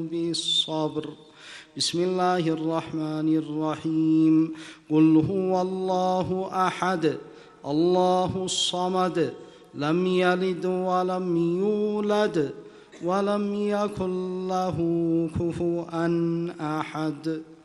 بالصبر. بسم الله الرحمن الرحيم. قل هو الله أحد الله الصمد لم يلد ولم يولد ولم يكن له كفوا أحد.